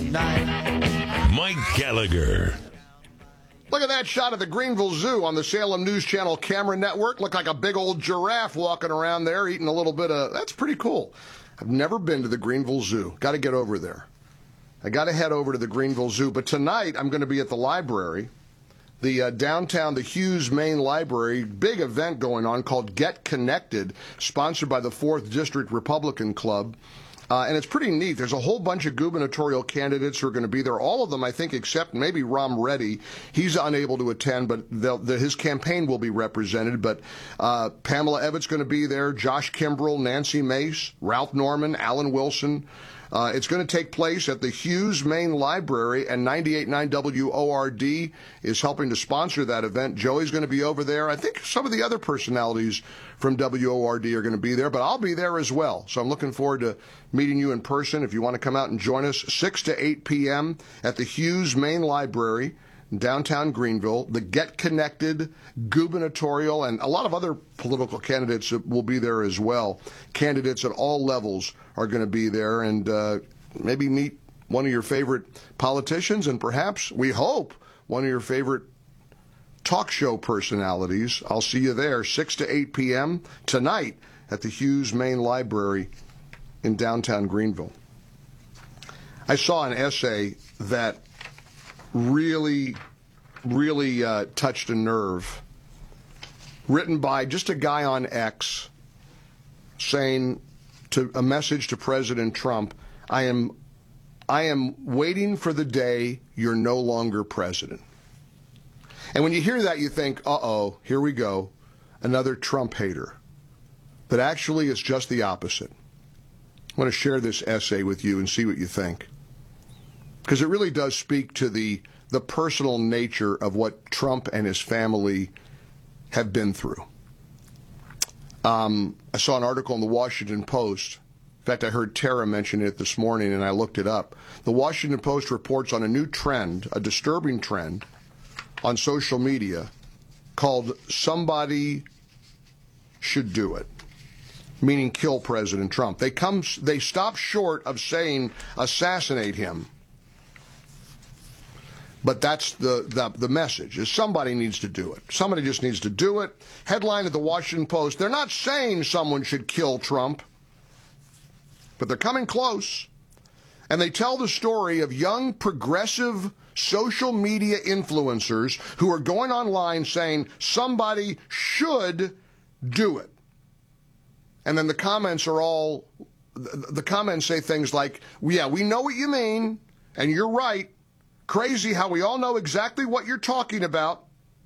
night. Mike Gallagher. Look at that shot of the Greenville Zoo on the Salem News Channel camera network. Looked like a big old giraffe walking around there eating a little bit of... That's pretty cool. I've never been to the Greenville Zoo. Got to get over there. I got to head over to the Greenville Zoo. But tonight I'm going to be at the library, the downtown, the Hughes Main Library. Big event going on called Get Connected, sponsored by the 4th District Republican Club. And it's pretty neat. There's a whole bunch of gubernatorial candidates who are going to be there. All of them, I think, except maybe Ram Reddy. He's unable to attend, but his campaign will be represented. But Pamela Evans going to be there, Josh Kimbrell, Nancy Mace, Ralph Norman, Alan Wilson. It's going to take place at the Hughes Main Library, and 98.9 WORD is helping to sponsor that event. Joey's going to be over there. I think some of the other personalities from WORD are going to be there, but I'll be there as well. So I'm looking forward to meeting you in person. If you want to come out and join us, 6 to 8 p.m. at the Hughes Main Library in downtown Greenville. The Get Connected gubernatorial and a lot of other political candidates will be there as well. Candidates at all levels are going to be there, and maybe meet one of your favorite politicians and perhaps, we hope, one of your favorite talk show personalities. I'll see you there, 6 to 8 p.m. tonight at the Hughes Main Library in downtown Greenville. I saw an essay that really touched a nerve, written by just a guy on X, saying a message to President Trump, I am waiting for the day you're no longer president. And when you hear that, you think, uh-oh, here we go, another Trump hater. But actually, it's just the opposite. I want to share this essay with you and see what you think, because it really does speak to the personal nature of what Trump and his family have been through. I saw an article in the Washington Post. In fact, I heard Tara mention it this morning, and I looked it up. The Washington Post reports on a new trend, a disturbing trend, on social media called "Somebody Should Do It," meaning kill President Trump. They stop short of saying assassinate him. But that's the message, is somebody needs to do it. Somebody just needs to do it. Headline at the Washington Post, they're not saying someone should kill Trump, but they're coming close. And they tell the story of young progressive social media influencers who are going online saying somebody should do it. And then the comments say things like, yeah, we know what you mean, and you're right. Crazy how we all know exactly what you're talking about.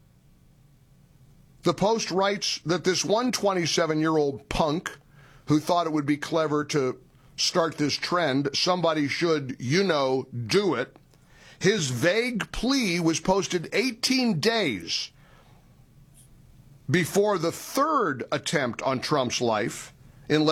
The Post writes that this one 27-year-old punk who thought it would be clever to start this trend, somebody should, do it, his vague plea was posted 18 days before the third attempt on Trump's life in